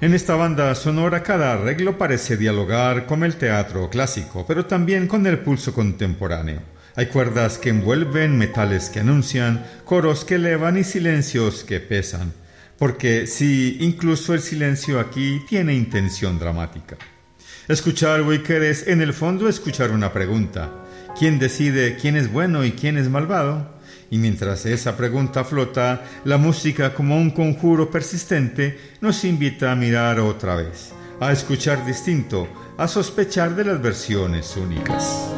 En esta banda sonora cada arreglo parece dialogar con el teatro clásico, pero también con el pulso contemporáneo. Hay cuerdas que envuelven, metales que anuncian, coros que elevan y silencios que pesan. Porque sí, incluso el silencio aquí tiene intención dramática. Escuchar Wicked es en el fondo escuchar una pregunta. ¿Quién decide quién es bueno y quién es malvado? Y mientras esa pregunta flota, la música como un conjuro persistente nos invita a mirar otra vez, a escuchar distinto, a sospechar de las versiones únicas.